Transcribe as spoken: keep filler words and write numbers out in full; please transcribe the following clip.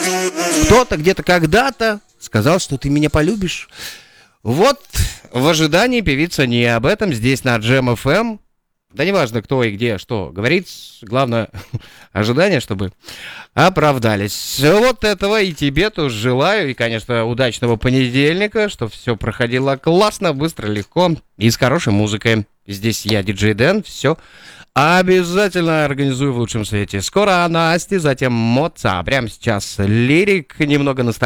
Кто-то где-то когда-то сказал, что ты меня полюбишь. Вот в ожидании певица не об этом здесь на Джем эф эм. Да неважно, кто и где что говорит, главное ожидание, чтобы оправдались. Вот этого и тебе тоже желаю. И, конечно, удачного понедельника, чтобы все проходило классно, быстро, легко и с хорошей музыкой. Здесь я, диджей Дэн, все обязательно организую в лучшем свете. Скоро Насти, затем Моца. Прямо сейчас лирик, немного ностальгии.